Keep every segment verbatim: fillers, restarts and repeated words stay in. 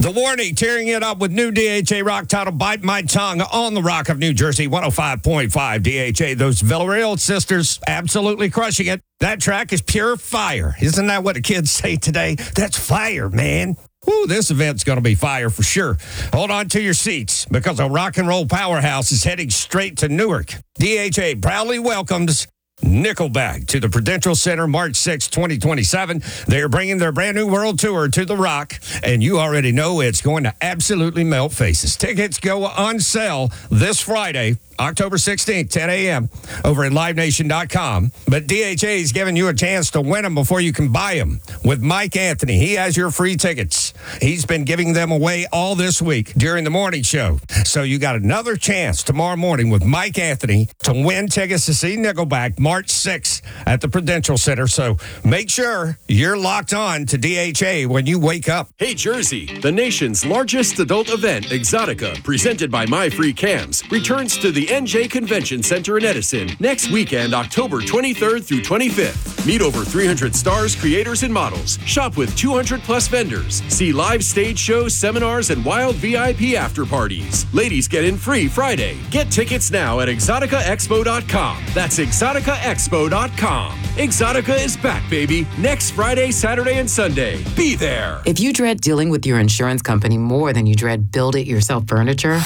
The Warning, tearing it up with new D H A rock title, Bite My Tongue, on the Rock of New Jersey, one oh five point five D H A. Those Villarreal sisters absolutely crushing it. That track is pure fire. Isn't that what the kids say today? That's fire, man. Woo, this event's going to be fire for sure. Hold on to your seats because a rock and roll powerhouse is heading straight to Newark. D H A proudly welcomes Nickelback to the Prudential Center March sixth, twenty twenty-seven. They're bringing their brand new world tour to the Rock, and you already know it's going to absolutely melt faces. Tickets go on sale this Friday, October sixteenth, ten a.m. over at live nation dot com. But D H A is giving you a chance to win them before you can buy them with Mike Anthony. He has your free tickets. He's been giving them away all this week during the morning show. So you got another chance tomorrow morning with Mike Anthony to win tickets to see Nickelback March sixth at the Prudential Center. So make sure you're locked on to D H A when you wake up. Hey, Jersey, the nation's largest adult event, Exotica, presented by My Free Cams, returns to the N J Convention Center in Edison next weekend, October twenty-third through twenty-fifth. Meet over three hundred stars, creators, and models. Shop with two hundred plus vendors. See live stage shows, seminars, and wild V I P after parties. Ladies get in free Friday. Get tickets now at exotica expo dot com. That's exotica expo dot com. Exotica is back, baby. Next Friday, Saturday, and Sunday. Be there. If you dread dealing with your insurance company more than you dread build-it-yourself furniture,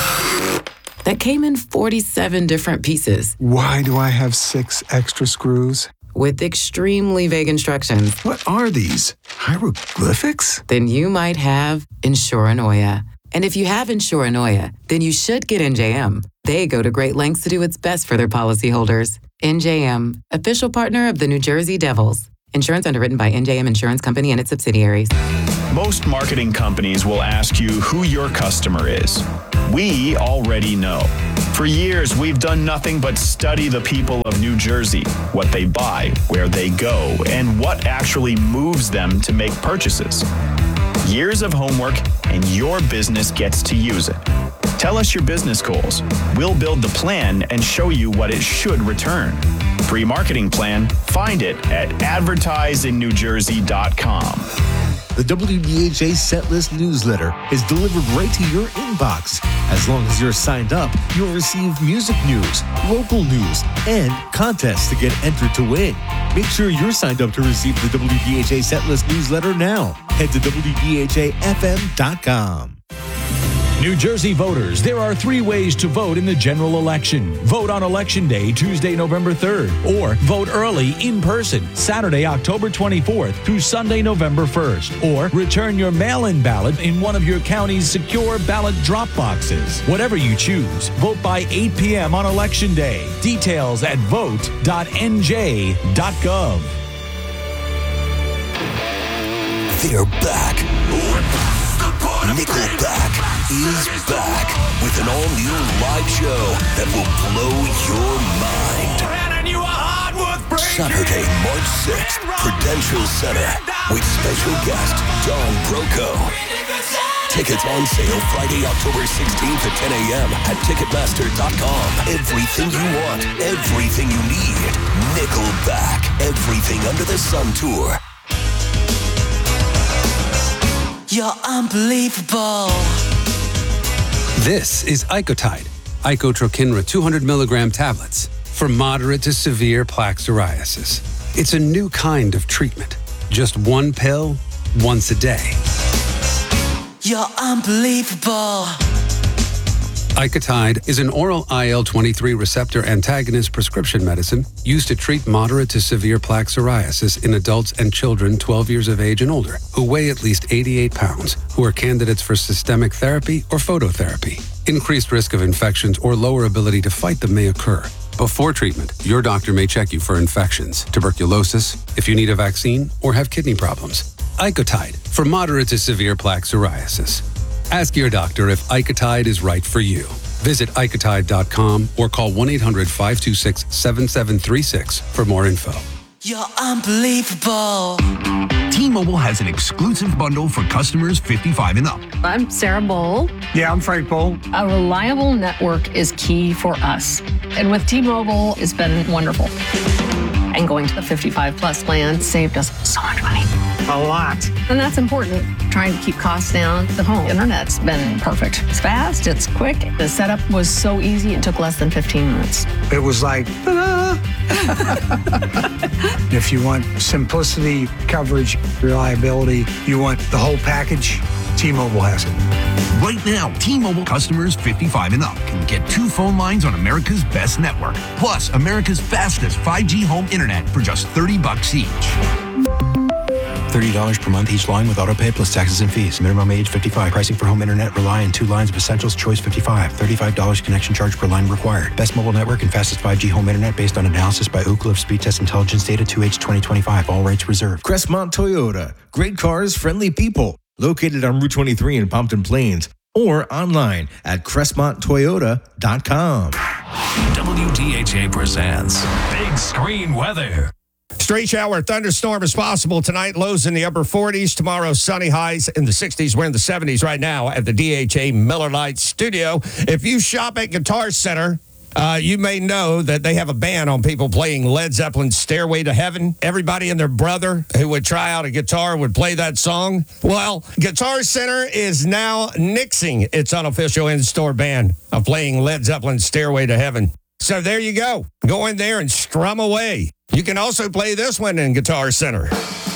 that came in forty-seven different pieces. Why do I have six extra screws? With extremely vague instructions. What are these? Hieroglyphics? Then you might have Insuranoia. And if you have Insuranoia, then you should get N J M. They go to great lengths to do what's best for their policyholders. N J M, official partner of the New Jersey Devils. Insurance underwritten by N J M Insurance Company and its subsidiaries. Most marketing companies will ask you who your customer is. We already know. For years, we've done nothing but study the people of New Jersey, what they buy, where they go, and what actually moves them to make purchases. Years of homework, and your business gets to use it. Tell us your business goals. We'll build the plan and show you what it should return. Free marketing plan, find it at advertise in new jersey dot com. The W D H A Setlist newsletter is delivered right to your inbox. As long as you're signed up, you'll receive music news, local news, and contests to get entered to win. Make sure you're signed up to receive the W D H A Setlist newsletter now. Head to W D H A F M dot com. New Jersey voters, there are three ways to vote in the general election. Vote on Election Day, Tuesday, November third, or vote early in person, Saturday, October twenty-fourth through Sunday, November first, or return your mail-in ballot in one of your county's secure ballot drop boxes. Whatever you choose, vote by eight p.m. on Election Day. Details at vote dot n j dot gov. They're back. Nickelback is back with an all-new live show that will blow your mind. Saturday, March sixth, Prudential Center with special guest Don Broco. Tickets on sale Friday, October sixteenth at ten a.m. at ticketmaster dot com. Everything you want, everything you need. Nickelback, Everything Under the Sun Tour. You're unbelievable. This is Icotide, Icotrokinra two hundred milligram tablets for moderate to severe plaque psoriasis. It's a new kind of treatment. Just one pill, once a day. You're unbelievable. Icotide is an oral I L twenty-three receptor antagonist prescription medicine used to treat moderate to severe plaque psoriasis in adults and children twelve years of age and older who weigh at least eighty-eight pounds, who are candidates for systemic therapy or phototherapy. Increased risk of infections or lower ability to fight them may occur. Before treatment, your doctor may check you for infections, tuberculosis, if you need a vaccine, or have kidney problems. Icotide for moderate to severe plaque psoriasis. Ask your doctor if Icotide is right for you. Visit icotide dot com or call one eight hundred five two six seven seven three six for more info. You're unbelievable. T-Mobile has an exclusive bundle for customers fifty-five and up. I'm Sarah Bowl. Yeah, I'm Frank Bowl. A reliable network is key for us. And with T-Mobile, it's been wonderful. And going to the fifty-five plus plan saved us so much money. A lot. And that's important, trying to keep costs down. The home internet's been perfect. It's fast, it's quick. The setup was so easy, it took less than fifteen minutes. It was like, ta-da! If you want simplicity, coverage, reliability, you want the whole package, T-Mobile has it. Right now, T-Mobile customers fifty-five and up can get two phone lines on America's best network, plus America's fastest five G home internet for just thirty bucks each. thirty dollars per month each line with autopay plus taxes and fees. Minimum age fifty-five. Pricing for home internet rely on two lines of Essentials Choice fifty-five. thirty-five dollars connection charge per line required. Best mobile network and fastest five G home internet based on analysis by Ookla of Speed Test Intelligence data two H twenty twenty-five. All rates reserved. Crestmont Toyota. Great cars, friendly people. Located on Route twenty-three in Pompton Plains or online at crestmont toyota dot com. W D H A presents Big Screen Weather. Straight shower, thunderstorm is possible tonight. Lows in the upper forties. Tomorrow, sunny, highs in the sixties. We're in the seventies right now at the D H A Miller Lite studio. If you shop at Guitar Center, uh, you may know that they have a ban on people playing Led Zeppelin's Stairway to Heaven. Everybody and their brother who would try out a guitar would play that song. Well, Guitar Center is now nixing its unofficial in-store ban of playing Led Zeppelin's Stairway to Heaven. So there you go. Go in there and strum away. You can also play this one in Guitar Center.